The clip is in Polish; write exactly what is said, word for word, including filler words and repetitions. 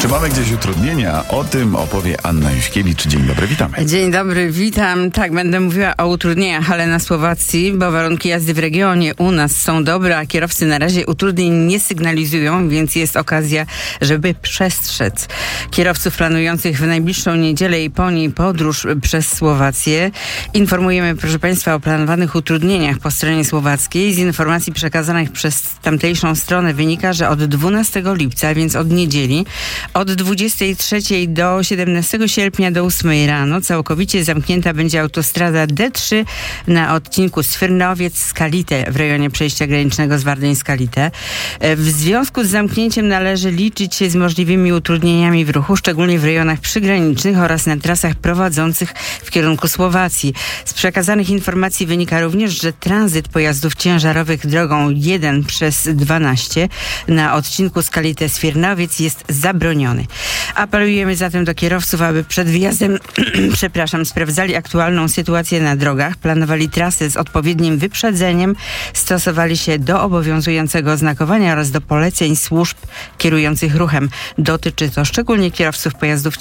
mamy gdzieś utrudnienia? O tym opowie Anna Juśkiewicz. Dzień dobry, witamy. Dzień dobry, witam. Tak, będę mówiła o utrudnieniach, ale na Słowacji, bo warunki jazdy w regionie u nas są dobre, a kierowcy na razie utrudnień nie sygnalizują, więc jest okazja, żeby przestrzec kierowców planujących w najbliższą niedzielę i po niej podróż przez Słowację. Informujemy, proszę Państwa, o planowanych utrudnieniach po stronie słowackiej. Z informacji przekazanych przez tamtejszą stronę wynika, że od dwunastego lipca, więc od niedzieli, od dwudziestej trzeciej do siedemnastego sierpnia do ósmej rano całkowicie zamknięta będzie autostrada D trzy na odcinku Swyrnowiec-Skalite w rejonie przejścia granicznego z Wardyń-Skalite. W związku z zamknięciem należy liczyć się z możliwymi utrudnieniami w ruchu, szczególnie w rejonach przygranicznych oraz na trasach prowadzących w kierunku Słowacji. Z przekazanych informacji wynika również, że tranzyt pojazdów ciężarowych drogą jeden przez dwanaście na odcinku Skalite-Swirnowiec jest zabroniony. Apelujemy zatem do kierowców, aby przed wyjazdem przepraszam, sprawdzali aktualną sytuację na drogach, planowali trasy z odpowiednim wyprzedzeniem, stosowali się do obowiązującego oznakowania oraz do poleceń służb kierujących ruchem. Dotyczy to szczególnie kierowców pojazdów